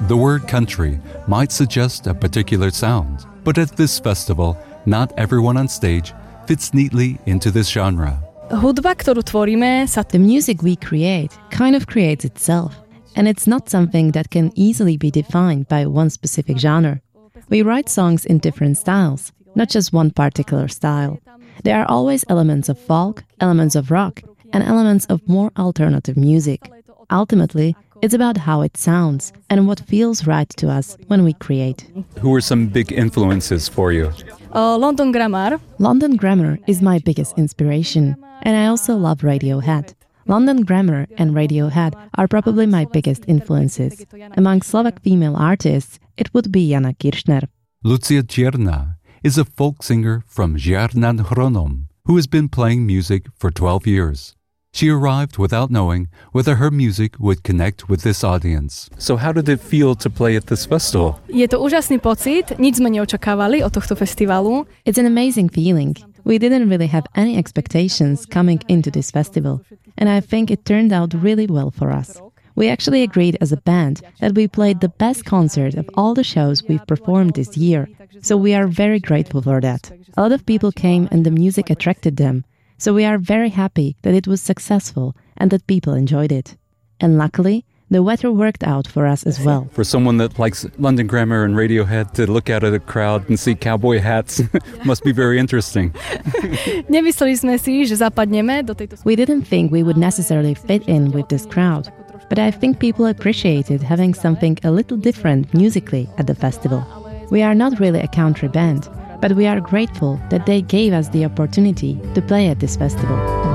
the word country might suggest a particular sound, but at this festival, not everyone on stage fits neatly into this genre. Hudba, ktorú tvoríme, The music we create kind of creates itself, and it's not something that can easily be defined by one specific genre. We write songs in different styles, not just one particular style. There are always elements of folk, elements of rock, and elements of more alternative music. Ultimately, it's about how it sounds and what feels right to us when we create. Who are some big influences for you? London Grammar. London Grammar is my biggest inspiration, and I also love Radiohead. London Grammar and Radiohead are probably my biggest influences. Among Slovak female artists, it would be Jana Kiršner. Lucia Čierna is a folk singer from Žiar nad Hronom who has been playing music for 12 years. She arrived without knowing whether her music would connect with this audience. So how did it feel to play at this festival? Je to úžasný pocit, nič sme neočakávali od tohto festivalu. It's an amazing feeling. We didn't really have any expectations coming into this festival, and I think it turned out really well for us. We actually agreed as a band that we played the best concert of all the shows we've performed this year, so we are very grateful for that. A lot of people came and the music attracted them, so we are very happy that it was successful and that people enjoyed it. And luckily, the weather worked out for us as well. For someone that likes London Grammar and Radiohead to look out at a crowd and see cowboy hats must be very interesting. Nemysleli sme si, že zapadneme do tejto... We didn't think we would necessarily fit in with this crowd, but I think people appreciated having something a little different musically at the festival. We are not really a country band, but we are grateful that they gave us the opportunity to play at this festival.